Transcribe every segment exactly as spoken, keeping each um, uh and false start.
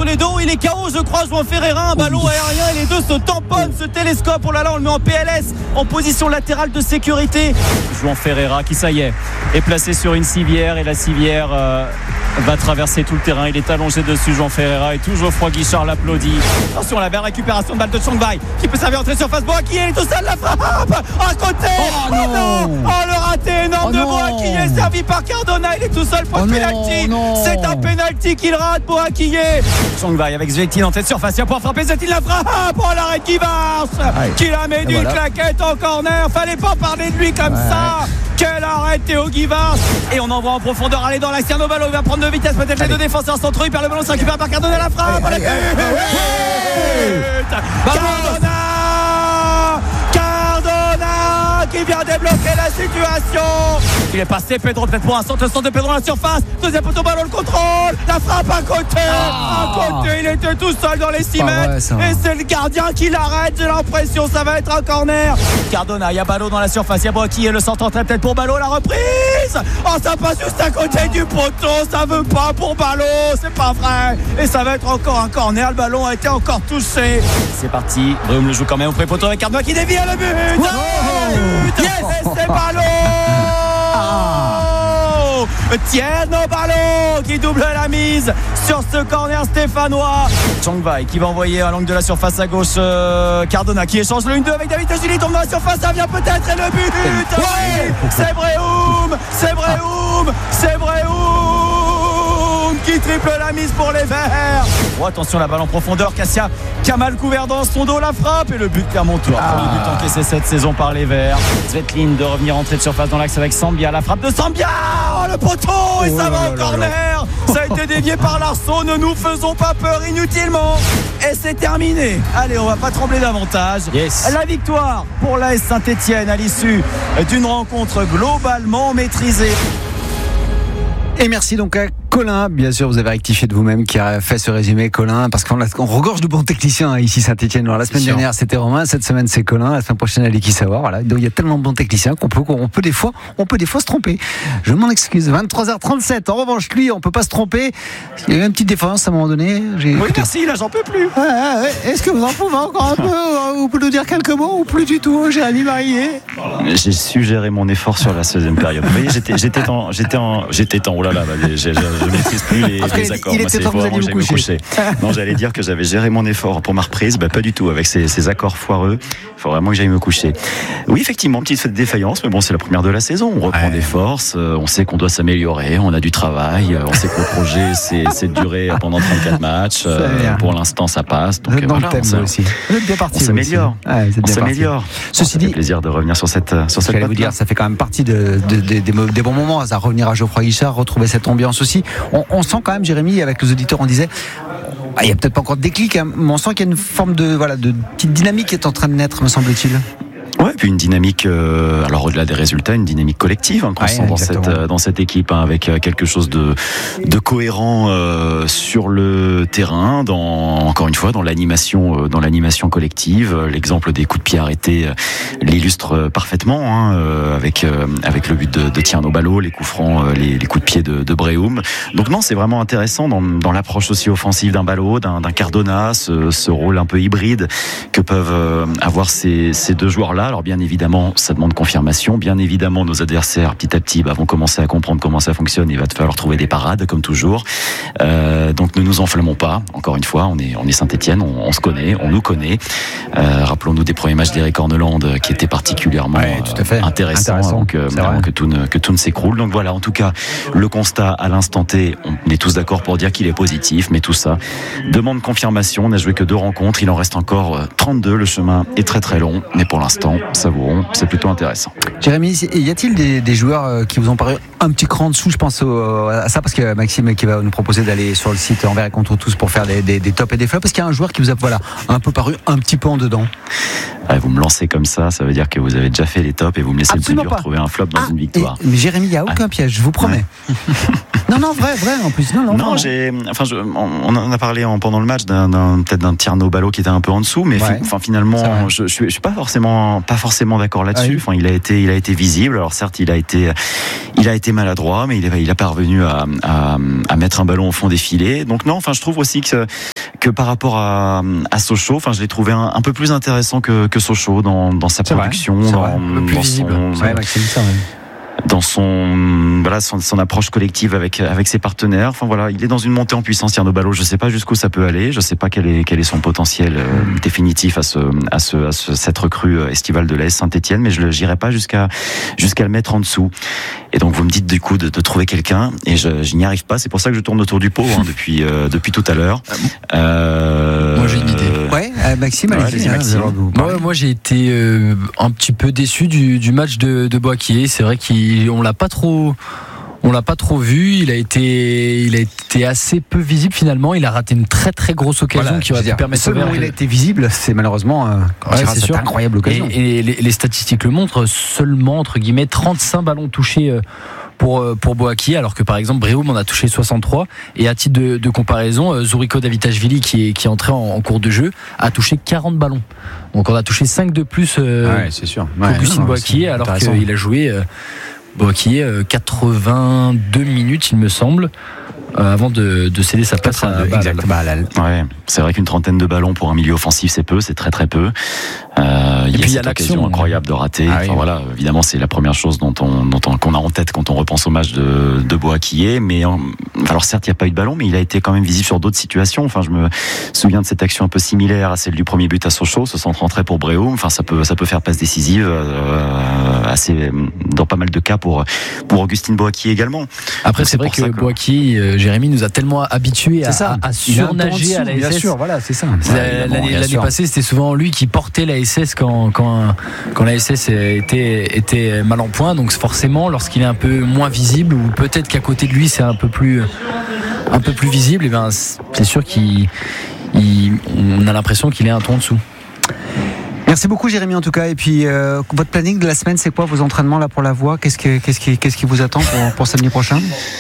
entre les deux. Il est K O, je crois, João Ferreira. Un ballon aérien et les deux se tamponnent. Ce télescope, oh là là, on le met en P L S, en position latérale de sécurité. João Ferreira qui, ça y est, est placé sur une civière et la civière euh, va traverser tout le terrain. Il est allongé dessus, João Ferreira, et tout Geoffroy Guichard l'applaudit. Attention, la belle récupération de balle de Chongbai qui peut servir entrée surface. Boakié, il est tout seul, la frappe à côté. Oh, oh non, oh le raté énorme oh de Boakié, servi par Cardona. Il est tout seul pour oh le penalty. C'est un penalty qu'il rate, Boakié. Chongbai avec Zvetin en tête surface, il va pouvoir frapper. Zvetin la frappe. Oh l'arrêt de Givars qui la met d'une voilà. claquette en corner. Fallait pas parler de lui comme ouais. ça. Quel arrêt Théo Givars. Et on envoie en profondeur. Allez dans l'axe, Tierno Balo, il va prendre de vitesse. Peut-être les deux défenseurs centraux. Il perd le ballon, c'est récupéré par Cardona. La frappe. Allez, allez, allez, allez. Cardona Cardona qui vient débloquer la situation. Il est passé, Pedro peut-être pour un centre. Le centre de Pedro à la surface. Deuxième poteau, ballon, le contrôle. La frappe à côté. Oh. À côté, il était tout seul dans les six mètres. Ouais, et c'est le gardien qui l'arrête. J'ai l'impression ça va être un corner. Cardona, il y a Ballot dans la surface. Il y a Boakié, le centre en tête pour Ballot. La reprise. Oh, ça passe juste à côté du poteau. Ça veut pas pour Ballot. C'est pas vrai. Et ça va être encore un corner. Le ballon a été encore touché. C'est parti. Brune le joue quand même au pré-poteau avec Cardona qui dévie à le but. Oh, oh, but. Yes. Et c'est Ballot. Tierno Balo qui double la mise sur ce corner stéphanois. Chongbai qui va envoyer à l'angle de la surface à gauche euh, Cardona qui échange le un deux avec David Tajili, tombe dans la surface, ça vient peut-être et le but ouais. C'est Brehum C'est Brehum C'est Brehum qui triple la mise pour les Verts. Oh, attention, la balle en profondeur, Cassia qui a mal couvert dans son dos, la frappe et le but Clermontois. Ah. Le but encaissé cette saison par les Verts. Svetlin de revenir entrer de surface dans l'axe avec Sambia, la frappe de Sambia, oh, le poteau et oh ça va en corner. Ça a été dévié par Larson, ne nous faisons pas peur inutilement et c'est terminé. Allez, on va pas trembler davantage. Yes. La victoire pour l'A S Saint-Etienne à l'issue d'une rencontre globalement maîtrisée. Et merci donc à Colin, bien sûr vous avez rectifié de vous-même qui a fait ce résumé, Colin, parce qu'on on regorge de bons techniciens ici Saint-Etienne. Alors la semaine sûr. dernière c'était Romain, cette semaine c'est Colin, la semaine prochaine Aliki Savoir. Voilà, donc il y a tellement de bons techniciens qu'on peut, on peut des fois, on peut des fois se tromper. Je m'en excuse. vingt-trois heures trente-sept. En revanche lui, on peut pas se tromper. Il y a eu une petite défense à un moment donné. J'ai... Oui merci, là j'en peux plus. Ouais, ouais. Est-ce que vous en pouvez encore un peu? Vous pouvez nous dire quelques mots ou plus du tout, Jérémy Marillier? J'ai suggéré mon effort sur la deuxième période. Vous voyez, j'étais, j'étais en, j'étais en, j'étais en. Oh là là, je, je, je maîtrise plus les, les accords. Il était temps que vous alliez vous coucher. coucher. Non, j'allais dire que j'avais géré mon effort pour ma reprise. Bah, pas du tout. Avec ces, ces accords foireux, il faut vraiment que j'aille me coucher. Oui, effectivement, petite défaillance, mais bon, c'est la première de la saison. On reprend ouais. des forces. On sait qu'on doit s'améliorer. On a du travail. On sait que le projet, c'est, c'est de durer pendant trente-quatre matchs. Euh, pour l'instant, ça passe. Donc, vous êtes voilà, dans le thème, on, aussi. Vous êtes bien parti. On s'améliore. Ouais, on s'améliore. Ceci dit, ça fait plaisir de revenir sur cette, sur cette j'allais vous dire, ça fait quand même partie de, de, de, de, des bons moments. À revenir à Geoffroy Guichard, retrouver cette ambiance aussi. On, on sent quand même, Jérémy, avec les auditeurs, on disait, ah, il n'y a peut-être pas encore de déclic, hein, mais on sent qu'il y a une forme de, voilà, de petite dynamique qui est en train de naître, me semble-t-il. Ouais, puis une dynamique, euh, alors au-delà des résultats, une dynamique collective hein, qu'on ouais, sent dans cette, euh, dans cette équipe, hein, avec euh, quelque chose de, de cohérent euh, sur le terrain, dans, encore une fois, dans l'animation, euh, dans l'animation collective. L'exemple des coups de pied arrêtés euh, l'illustre parfaitement, hein, euh, avec, euh, avec le but de, de Tierno Balo, les coups francs, euh, les, les coups de pied de, de Brehum. Donc non, c'est vraiment intéressant dans, dans l'approche aussi offensive d'un Balo, d'un, d'un Cardona, ce, ce rôle un peu hybride que peuvent euh, avoir ces, ces deux joueurs-là. Alors bien évidemment, ça demande confirmation. Bien évidemment, nos adversaires, petit à petit, bah, vont commencer à comprendre comment ça fonctionne. Il va falloir trouver des parades, comme toujours. Euh, donc ne nous enflammons pas. Encore une fois, on est, on est Saint-Etienne, on, on se connaît, on nous connaît. Euh, rappelons-nous des premiers matchs d'Eric Orneland qui étaient particulièrement ouais, tout à fait. Euh, intéressants, intéressant. Donc euh, vraiment que tout ne que tout ne s'écroule. Donc voilà, en tout cas, le constat à l'instant T, on est tous d'accord pour dire qu'il est positif, mais tout ça demande confirmation. On n'a joué que deux rencontres, il en reste encore trente-deux. Le chemin est très très long, mais pour l'instant, savourons, c'est plutôt intéressant. Jérémy, y a-t-il des, des joueurs qui vous ont paru un petit cran en dessous? Je pense au, à ça parce que Maxime qui va nous proposer d'aller sur le site Envers et contre tous pour faire des, des, des tops et des flops. Parce qu'il y a un joueur qui vous a voilà, un peu paru un petit peu en dedans. Ah, vous me lancez comme ça, ça veut dire que vous avez déjà fait les tops et vous me laissez Absolument le plus dur trouver un flop dans ah, une victoire. Et, mais Jérémy, il n'y a aucun ah. piège, je vous promets. Ouais. non, non, vrai, vrai en plus. Non, non, non j'ai, enfin, je, on en a parlé en, pendant le match d'un, d'un, peut-être d'un Tierno Balo qui était un peu en dessous, mais ouais. enfin, finalement, je, je, suis, je suis pas forcément, pas forcément d'accord là-dessus. Ah oui. Enfin, il a été, il a été visible. Alors certes, il a été, il a été maladroit, mais il est, il a parvenu à, à, à mettre un ballon au fond des filets. Donc non, enfin je trouve aussi que, que par rapport à, à Sochaux, enfin je l'ai trouvé un, un peu plus intéressant que, que Sochaux dans, dans sa c'est production, vrai, dans, vrai. dans plus son, visible. Ouais, Maxime, ça, ouais. dans son voilà son, son approche collective avec avec ses partenaires. Enfin voilà, il est dans une montée en puissance, Tierno Ballo. Je sais pas jusqu'où ça peut aller. Je sais pas quel est quel est son potentiel euh, définitif à ce à ce à ce, cette recrue estivale de l'A S Saint-Étienne, mais je le j'irai pas jusqu'à jusqu'à le mettre en dessous. Et donc vous me dites du coup de, de trouver quelqu'un, et je, je n'y arrive pas. C'est pour ça que je tourne autour du pot hein, depuis euh, depuis tout à l'heure. Euh, moi j'ai une idée. Ouais, euh, Maxime, ouais, allez-y, hein, Maxime. Moi, moi j'ai été euh, un petit peu déçu du, du match de, de Boakier. C'est vrai qu'on l'a pas trop. On l'a pas trop vu, il a été, il a été assez peu visible finalement. Il a raté une très très grosse occasion voilà, qui aurait pu permettre. Seulement il a été visible, c'est malheureusement euh, ouais, c'est sûr. incroyable occasion. Et, et les, les statistiques le montrent, seulement entre guillemets trente-cinq ballons touchés euh, pour pour Boakier, alors que par exemple Bréhoum en a touché soixante-trois. Et à titre de, de comparaison, Zouriko Davitashvili qui est qui est entré en, en cours de jeu a touché quarante ballons. Donc on a touché cinq de plus euh, ouais, c'est sûr. Ouais, Augustin Boakier, alors qu'il a joué. Euh, Boakier, quatre-vingt-deux minutes, il me semble, euh, avant de, de céder sa place à Balal. Ouais, c'est vrai qu'une trentaine de ballons pour un milieu offensif, c'est peu, c'est très très peu. Euh, il y a cette occasion incroyable de rater. Ah, enfin, oui, voilà, évidemment, c'est la première chose dont on, dont on, qu'on a en tête quand on repense au match de, de Boakier. Mais en, alors certes, il n'y a pas eu de ballon, mais il a été quand même visible sur d'autres situations. Enfin, je me souviens de cette action un peu similaire à celle du premier but à Sochaux, ce centre entré pour Bréhoum. Enfin, ça peut, ça peut faire passe décisive euh, assez, dans pas mal de cas pour pour Augustin Boakier également. Après, donc, c'est, c'est vrai que, que Boakier, euh, Jérémy nous a tellement habitués à, à, à surnager à la S S. Bien sûr, voilà, c'est ça. Ouais, l'année, l'année passée, c'était souvent lui qui portait la S S quand quand quand la S S était était mal en point. Donc forcément, lorsqu'il est un peu moins visible, ou peut-être qu'à côté de lui c'est un peu plus un peu plus visible, et ben c'est sûr qu'il il, on a l'impression qu'il est un ton en dessous. Merci beaucoup Jérémy en tout cas. Et puis euh, votre planning de la semaine, c'est quoi vos entraînements là pour la voix? Qu'est-ce que qu'est-ce qui qu'est-ce qui vous attend pour, pour samedi prochain?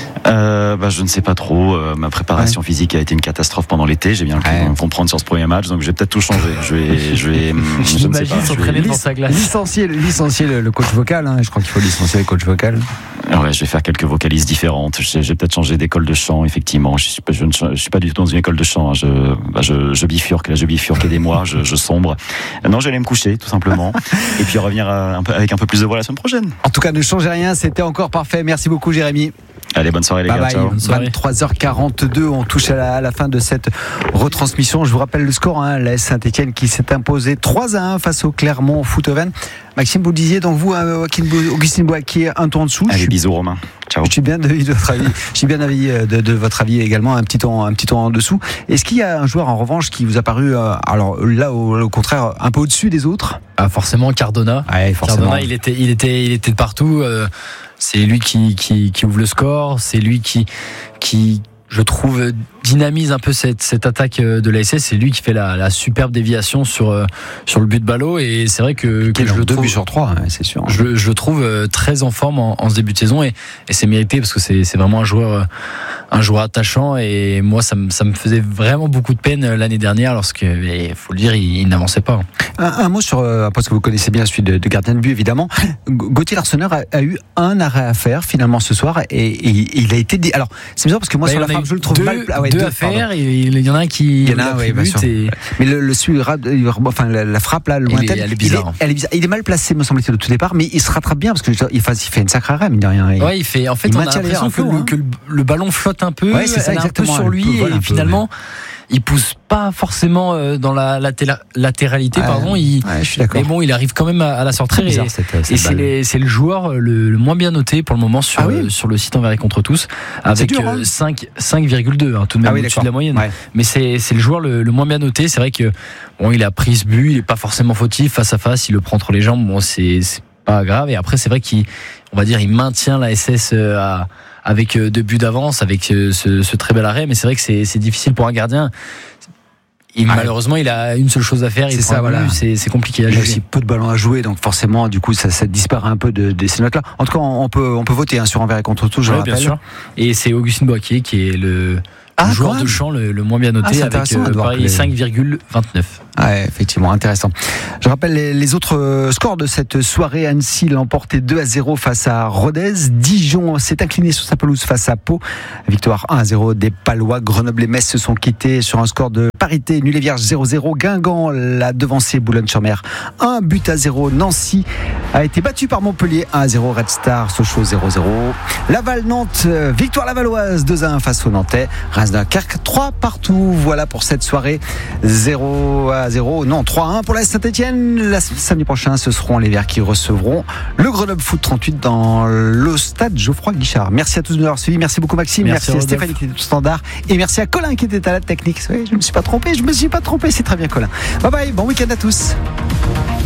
euh, bah, je ne sais pas trop. Euh, ma préparation ouais. physique a été une catastrophe pendant l'été. J'ai bien le ouais. comprendre sur ce premier match, donc je vais peut-être tout changer. Je vais, je vais, je, je ne sais pas. Je vais lic- sa glace. Licencier, licencier le, le coach vocal. Hein. Je crois qu'il faut licencier le coach vocal. Ouais, je vais faire quelques vocalises différentes. Je, je vais peut-être changer d'école de chant. Effectivement, je suis pas, je ne je suis pas du tout dans une école de chant. Hein. Je, bah, je, je bifurque. Là, je bifurque des mois. Je, je sombre. Non, j'allais me coucher, tout simplement. Et puis revenir à, un peu, avec un peu plus de voix la semaine prochaine. En tout cas, ne changez rien. C'était encore parfait. Merci beaucoup, Jérémy. Allez, bonne soirée les bye gars. Bye. Ciao. vingt-trois heures quarante-deux, on touche à la, à la fin de cette retransmission. Je vous rappelle le score, hein, l'A S Saint-Étienne qui s'est imposé trois à un face au Clermont Foothoven. Maxime, vous le disiez, donc vous, Augustin Boakier, un tour en dessous. Allez, bisous Romain. Ciao. Je suis bien d'avis de votre avis. Je suis bien d'avis de, de votre avis également, un petit ton, un petit ton en dessous. Est-ce qu'il y a un joueur en revanche qui vous a paru, euh, alors là au, au contraire, un peu au-dessus des autres? Ah, forcément Cardona. Ouais, forcément. Cardona, il était, il était, il était de partout. Euh, c'est lui qui, qui, qui ouvre le score. C'est lui qui, qui, je trouve, dynamise un peu cette, cette attaque de l'A S S. C'est lui qui fait la, la superbe déviation sur, sur le but de Ballo. Et c'est vrai que, que je le deux trouve, buts sur trois, c'est sûr. Je, je le trouve très en forme en, en ce début de saison, et, et c'est mérité parce que c'est, c'est vraiment un joueur, un joueur attachant. Et moi, ça me, ça me faisait vraiment beaucoup de peine l'année dernière lorsque, il faut le dire, il, il n'avançait pas. Un, un mot sur, euh, parce que vous connaissez bien celui de, de gardien de but évidemment. Gauthier Larsonneur a, a eu un arrêt à faire finalement ce soir, et, et, et il a été. Dé... Alors c'est bizarre parce que moi bah, sur la frappe je le trouve deux, mal. Ah ouais, deux, deux à faire, et il y en a un qui. Il y en a un, oui, bien sûr. Et... Mais le, le celui, enfin la, la frappe là, lointaine, elle est bizarre. Il est, elle est bizarre. Il est mal placé, me semble-t-il, au tout départ, mais il se rattrape bien parce que il, il fait une sacrée arrêt, mine de rien. Ouais, il fait. En fait, il on a l'impression que, hein. le, que le, le ballon flotte un peu, ouais, c'est ça, elle est un peu sur lui, peu, voilà, et finalement. Peu, ouais. Il pousse pas forcément dans la latéralité, ouais, pardon. Il, ouais, je suis d'accord. Mais bon, il arrive quand même à, à la sortir. Bizarre, et cette, cette et c'est, les, c'est le joueur le, le moins bien noté pour le moment sur, ah oui sur le site Envers et contre tous, avec dur, hein. cinq virgule deux, hein, tout de même ah oui, au-dessus de la moyenne. Ouais. Mais c'est, c'est le joueur le, le moins bien noté. C'est vrai que bon, il a pris ce but, il est pas forcément fautif face à face, il le prend entre les jambes. Bon, c'est, c'est pas grave. Et après, c'est vrai qu'il, on va dire, il maintient la S S à avec deux buts d'avance, avec ce, ce très bel arrêt. Mais c'est vrai que c'est, c'est difficile pour un gardien. Et ah, malheureusement, il a une seule chose à faire. Il c'est ça, voilà. C'est, c'est compliqué à jouer. Il a aussi peu de ballons à jouer, donc forcément, du coup, ça, ça disparaît un peu de, de ces notes-là. En tout cas, on peut, on peut voter hein, sur Envers et contre tous. Je ouais, le rappelle. Bien sûr. Et c'est Augustin Boakier qui est le Ah, joueur de champ le, le moins bien noté, ah, avec euh, Paris cinq virgule vingt-neuf. Ouais, effectivement, intéressant. Je rappelle les, les autres scores de cette soirée. Annecy l'emporté deux à zéro face à Rodez. Dijon s'est incliné sur sa pelouse face à Pau. Victoire un à zéro des Palois. Grenoble et Metz se sont quittés sur un score de parité. Nul et vierge zéro zéro. Guingamp l'a devancé Boulogne-sur-Mer un but à zéro. Nancy a été battu par Montpellier un à zéro. Red Star, Sochaux zéro zéro. Laval-Nantes, victoire lavalloise deux à un face aux Nantais. Reims-Dunkerque trois partout. Voilà pour cette soirée. zéro à zéro, non, trois à un pour la Saint-Etienne. La samedi prochain, ce seront les Verts qui recevront le Grenoble Foot trente-huit dans le stade Geoffroy Guichard. Merci à tous de nous avoir suivis. Merci beaucoup Maxime. Merci, merci à Stéphanie qui était au standard. Et merci à Colin qui était à la technique. Oui, je ne me suis pas trompé, je ne me suis pas trompé. C'est très bien Colin. Bye bye, bon week-end à tous.